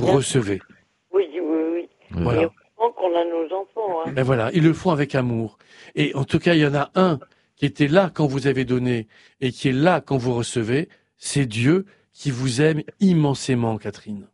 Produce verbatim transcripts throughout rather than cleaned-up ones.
Bien. recevez. Oui, oui, oui. Voilà. Et heureusement qu'on a nos enfants. Hein. Et voilà, ils le font avec amour. Et en tout cas, il y en a un qui était là quand vous avez donné et qui est là quand vous recevez. C'est Dieu qui vous aime immensément, Catherine.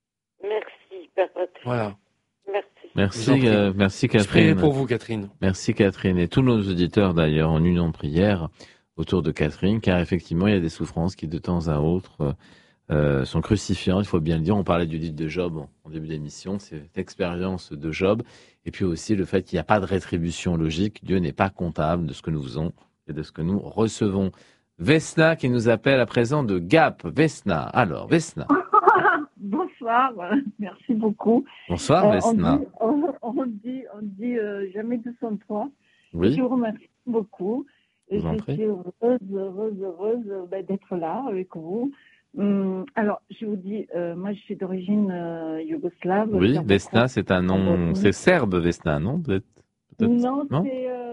Merci, Père Patrick. Voilà. Merci. Merci, euh, merci Je prierai Catherine. pour vous, Catherine. Merci Catherine et tous nos auditeurs d'ailleurs en union de prière autour de Catherine, car effectivement il y a des souffrances qui de temps à autre euh, sont crucifiantes, il faut bien le dire. On parlait du livre de Job en, en début d'émission, c'est cette expérience de Job, et puis aussi le fait qu'il n'y a pas de rétribution logique, Dieu n'est pas comptable de ce que nous faisons et de ce que nous recevons. Vesna qui nous appelle à présent de Gap. Vesna, alors Vesna. Bonsoir, merci beaucoup. Bonsoir euh, Vesna. On dit, on, on dit, on dit euh, jamais deux cent trois. Oui. Je vous remercie beaucoup. Je vous en je prie. suis heureuse, heureuse, heureuse ben, d'être là avec vous. Hum, alors, je vous dis, euh, moi je suis d'origine euh, yougoslave. Oui, Vesna, c'est un nom, c'est serbe Vesna, non peut-être, peut-être Non, non c'est, euh,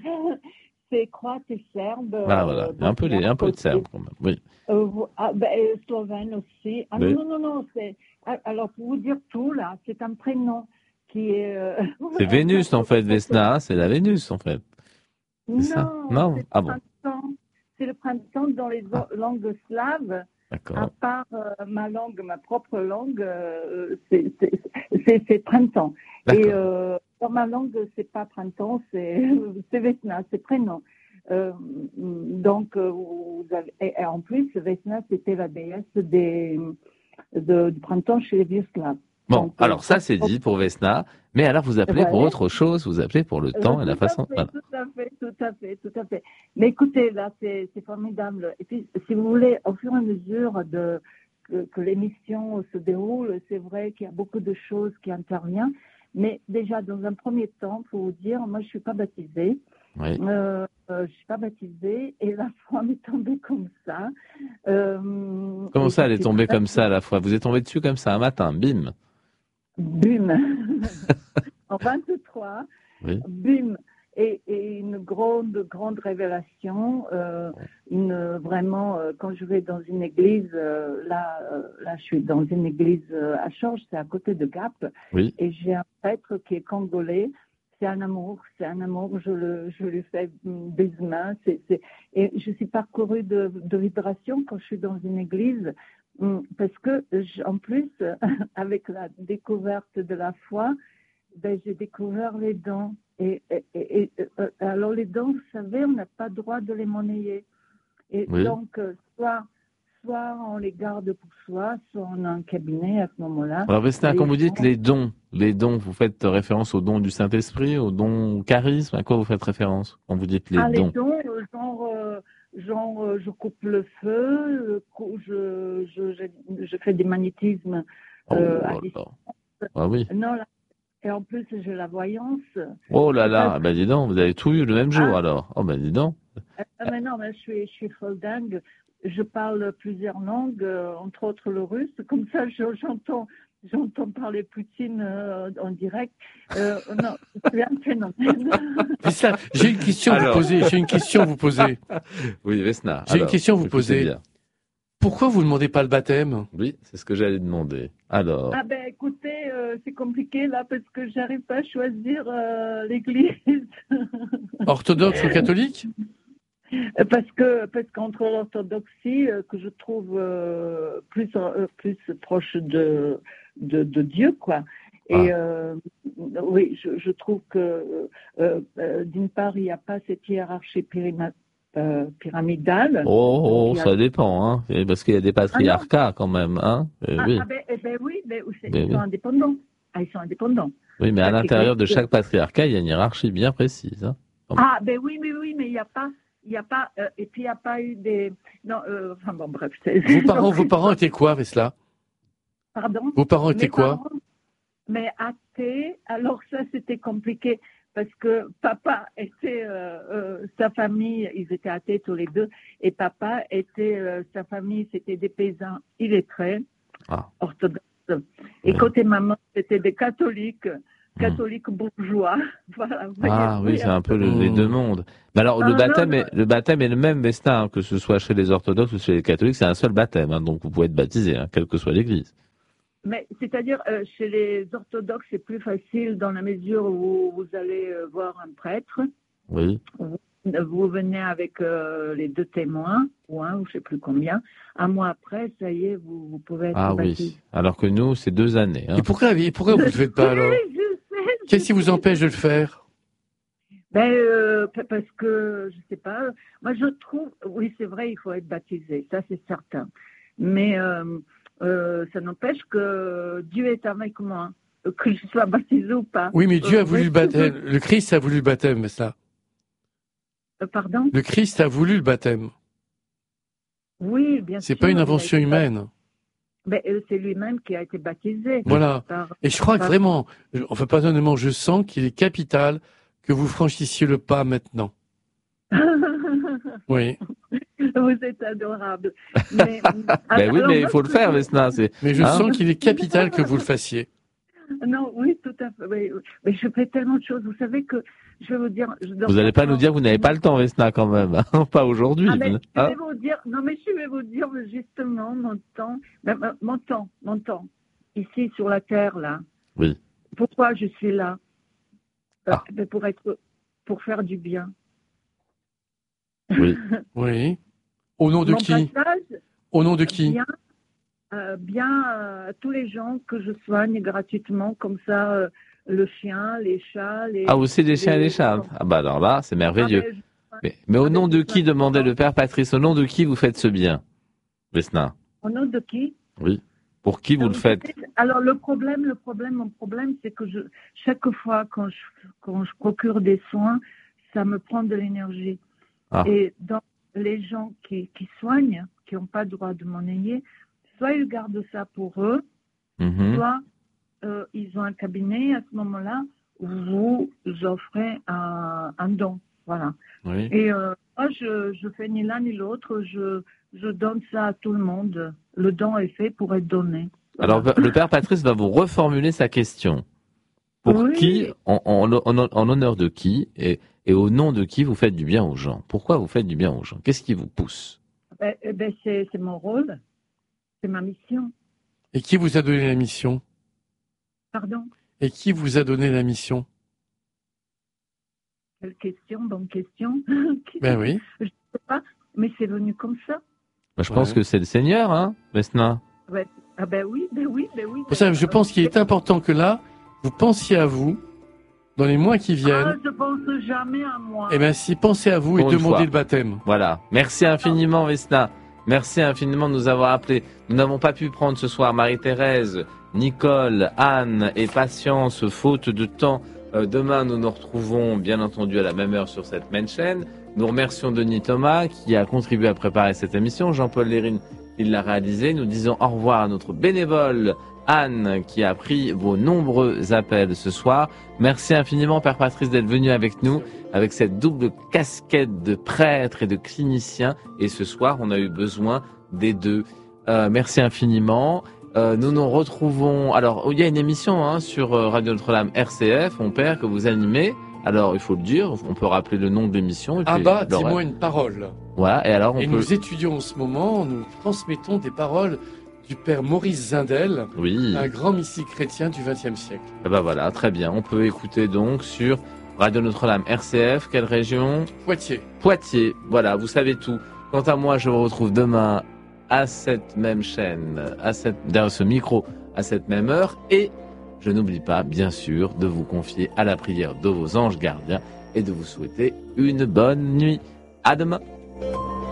c'est croate et serbe. Ah voilà, il y a un peu, les, un peu de serbe quand même, oui. Euh, ah, ben, euh, slovène aussi. Ah Oui. non, non, non, non, c'est... Alors, pour vous dire tout, là, c'est un prénom qui est... Euh... C'est Vénus, en fait, Vesna, hein, c'est la Vénus, en fait. Non, ça non c'est ah le bon. printemps. C'est le printemps dans les Ah. langues slaves. D'accord. À part euh, ma langue, ma propre langue, euh, c'est, c'est, c'est, c'est printemps. D'accord. Et euh, dans ma langue, c'est pas printemps, c'est, c'est Vesna, c'est prénom. Euh, donc, euh, vous avez, et, et en plus, Vesna, c'était la déesse des, de, du printemps chez les vieux slaves. Bon, Donc, alors euh, ça c'est dit pour Vesna, mais alors vous appelez pour Voilà. autre chose, vous appelez pour le temps Euh, et la tout à façon. fait, Voilà. Tout à fait, tout à fait, tout à fait. Mais écoutez, là, c'est, c'est formidable. Et puis, si vous voulez, au fur et à mesure de, que, que l'émission se déroule, c'est vrai qu'il y a beaucoup de choses qui interviennent. Mais déjà, dans un premier temps, pour vous dire, moi, je suis pas baptisée. Oui. Euh, euh, je suis pas baptisée et la foi m'est tombée comme ça. Euh, Comment et ça, je elle est suis tombée très- comme ça à la fois? Vous êtes tombé dessus comme ça un matin, bim. Bum. En vingt-trois, Oui. bum. Et, et une grande, grande révélation. Euh, une, vraiment, euh, quand je vais dans une église, euh, là, euh, là, je suis dans une église euh, à Chorges, c'est à côté de Gap. Oui. Et j'ai un prêtre qui est congolais. C'est un amour, c'est un amour. Je, le, je lui fais des mains. C'est, c'est, et je suis parcourue de, de vibrations quand je suis dans une église. Parce que, en plus, avec la découverte de la foi, ben, j'ai découvert les dons. Et, et, et, et euh, alors, les dons, vous savez, on n'a pas le droit de les monnayer. Et Oui. donc, euh, soit, soit on les garde pour soi, soit on a un cabinet à ce moment-là. Alors Vesna, Les quand vous dites dons- les dons, les dons, vous faites référence aux dons du Saint-Esprit, aux dons au charisme, à quoi vous faites référence quand vous dites les ah, dons? les dons, euh, genre, euh, genre euh, je coupe le feu, euh, cou- je, je, je, je fais des magnétismes. Oh euh, à là distance. là. Ah oui. Non, là, et en plus, j'ai la voyance. Oh là C'est là, pas- ben dis donc, vous avez tout eu le même jour Ah. alors. Oh ben dis donc. Ah, mais non, mais je suis, je suis folle dingue. Je parle plusieurs langues, euh, entre autres le russe. Comme ça, je- j'entends, j'entends parler Poutine euh, en direct. Euh, non, c'est un phénomène. Vesna, j'ai une question à vous Alors. poser. J'ai une question à vous poser. Oui, Vesna. J'ai une alors, question à vous écoutez poser. bien. Pourquoi vous ne demandez pas le baptême? Oui, c'est ce que j'allais demander. Alors, Ah ben, écoutez, euh, c'est compliqué là parce que j'arrive pas à choisir euh, l'église. Orthodoxe ou catholique? Parce que parce qu'entre l'orthodoxie euh, que je trouve euh, plus euh, plus proche de de, de Dieu quoi. Et Ah. euh, oui, je, je trouve que euh, euh, d'une part il n'y a pas cette hiérarchie pyrima- euh, pyramidale. oh, oh, Donc, il y a- ça dépend, hein. Et parce qu'il y a des patriarcats quand même, hein. Euh, Ah, oui. ah ben, eh ben oui, mais c'est- Ben ils oui. sont indépendants. Ah, ils sont indépendants. Oui, mais à chaque l'intérieur de église- chaque patriarcat, il y a une hiérarchie bien précise, hein. Ah ben oui, oui, oui, mais il n'y a pas, il y a pas, euh, et puis il n'y a pas eu des, non, euh, enfin bon bref. c'est- Vos parents, donc, vos parents étaient quoi, Vesla? Pardon. Vos parents étaient Mes quoi? parents, mais athées, alors ça c'était compliqué parce que papa était, euh, euh, sa famille, ils étaient athées tous les deux, et papa était, euh, sa famille c'était des paysans illettrés, Ah. orthodoxes, et Oui. côté maman c'était des catholiques, catholiques bourgeois, voilà. vous voyez, Ah oui, oui, c'est un peu le- les Hmm. deux mondes. Mais alors, le Ah, baptême, non, non. est, le baptême est le même, Vesna, hein, que ce soit chez les orthodoxes ou chez les catholiques, c'est un seul baptême, hein, donc vous pouvez être baptisé, hein, quelle que soit l'église. Mais c'est-à-dire, euh, chez les orthodoxes, c'est plus facile dans la mesure où vous allez euh, voir un prêtre. Oui. Vous, vous venez avec euh, les deux témoins, ou un, ou je ne sais plus combien. Un mois après, ça y est, vous, vous pouvez être Ah baptisé. oui. Alors que nous, c'est deux années. Hein. Et pourquoi, et pourquoi vous ne le faites pas alors? Oui, je sais, je Qu'est-ce qui vous sais. empêche de le faire? Ben, euh, parce que, je sais pas, moi je trouve, oui c'est vrai, il faut être baptisé, ça c'est certain. Mais euh, euh, ça n'empêche que Dieu est avec moi, que je sois baptisé ou pas. Oui, mais Dieu Euh, a voulu oui, le baptême. Le Christ a voulu le baptême, mais ça. euh, Pardon? Le Christ a voulu le baptême. Oui, bien sûr. C'est pas une il a invention été baptisé. humaine. Ben, euh, c'est lui-même qui a été baptisé. Voilà. Par- Et je crois que par- vraiment, je- enfin personnellement, je sens qu'il est capital que vous franchissiez le pas maintenant. Oui. Vous êtes adorable. Mais, Ben oui, alors, mais il moi, faut le je- faire, Vesna. C'est... Mais je Hein sens qu'il est capital que vous le fassiez. Non, oui, tout à fait. Oui, oui. Mais je fais tellement de choses. Vous savez que, je vais vous dire... Je dors Vous n'allez pas nous maintenant. dire que vous n'avez pas le temps, Vesna, quand même. Hein. Pas aujourd'hui. Ah, mais je Hein vais vous dire... Non, mais je vais vous dire justement mon temps... ben, ben, Mon temps, mon temps. Ici, sur la Terre, là. Oui. Pourquoi je suis là? Euh, Ah. ben, pour être... Pour faire du bien. Oui. Oui. Au nom de Mon qui? passage, Au nom de qui? bien, euh, bien euh, tous les gens que je soigne gratuitement, comme ça, euh, le chien, les chats, les... Ah, aussi les chiens et les chats. Ah bah alors là, c'est merveilleux. Ah, ben, je- Mais, mais au Ah, nom mais de je- qui, demandait le père Patrice, au nom de qui vous faites ce bien, Vesna? Au nom de qui? Oui. Pour qui vous le faites? Alors le problème, le problème, mon problème, c'est que je, chaque fois quand je, quand je procure des soins, ça me prend de l'énergie. Ah. Et dans les gens qui, qui soignent, qui n'ont pas le droit de monnayer, soit ils gardent ça pour eux, Mhm. soit euh, ils ont un cabinet à ce moment-là où vous offrez un, un don. Voilà. Oui. Et euh, moi, je, je fais ni l'un ni l'autre. Je, je donne ça à tout le monde. Le don est fait pour être donné. Voilà. Alors, le père Patrice va vous reformuler sa question. Pour Oui. qui, en, en, en, en honneur de qui, et, et au nom de qui vous faites du bien aux gens? Pourquoi vous faites du bien aux gens? Qu'est-ce qui vous pousse? Ben, eh ben, c'est, c'est mon rôle. C'est ma mission. Et qui vous a donné la mission? Pardon? Et qui vous a donné la mission? Quelle question? Bonne question. Ben oui. Je sais pas, mais c'est venu comme ça. Bah, je Ouais. pense que c'est le Seigneur, hein, Vesna? Ouais. Ah ben oui, ben oui, ben oui. Pour ça, je pense qu'il est important que là, vous pensiez à vous, dans les mois qui Ah, viennent. je pense jamais à moi. Eh bien, si pensez à vous Pour et une demandez fois. le baptême. Voilà. Merci infiniment, Vesna. Merci infiniment de nous avoir appelés. Nous n'avons pas pu prendre ce soir Marie-Thérèse, Nicole, Anne et Patience, faute de temps. Euh, demain, nous nous retrouvons, bien entendu, à la même heure sur cette même chaîne. Nous remercions Denis Thomas, qui a contribué à préparer cette émission. Jean-Paul Lérine, il l'a réalisé. Nous disons au revoir à notre bénévole, Anne, qui a pris vos nombreux appels ce soir. Merci infiniment, Père Patrice, d'être venu avec nous, avec cette double casquette de prêtre et de clinicien. Et ce soir, on a eu besoin des deux. Euh, merci infiniment. Euh, nous nous retrouvons... Alors, il y a une émission hein, sur euh, Radio Notre-Dame R C F, mon père, que vous animez. Alors, il faut le dire, on peut rappeler le nom de l'émission. et Ah puis bah, l'horaire. dis-moi une parole. Voilà, et alors on Et peut... nous étudions en ce moment, nous transmettons des paroles du père Maurice Zindel, Oui, un grand mystique chrétien du vingtième siècle. eh ben voilà, très bien. On peut écouter donc sur Radio Notre-Dame R C F, quelle région? Poitiers. Poitiers, voilà, vous savez tout. Quant à moi, je vous retrouve demain à cette même chaîne, à cette, derrière ce micro, à cette même heure. Et je n'oublie pas, bien sûr, de vous confier à la prière de vos anges gardiens et de vous souhaiter une bonne nuit. À demain.